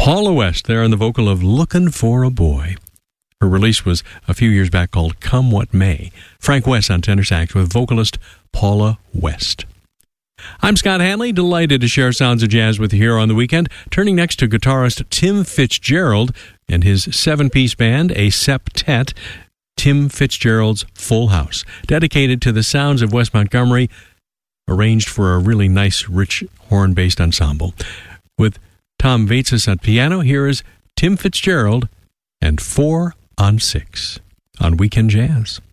Paula West there on the vocal of Lookin' for a Boy. Her release was a few years back called Come What May. Frank West on tenor sax with vocalist Paula West. I'm Scott Hanley, delighted to share sounds of jazz with you here on the weekend. Turning next to guitarist Tim Fitzgerald and his 7-piece band, a septet, Tim Fitzgerald's Full House, dedicated to the sounds of Wes Montgomery, arranged for a really nice, rich horn-based ensemble. With Tom Waits at piano, here is Tim Fitzgerald and 4 on 6 on Weekend Jazz.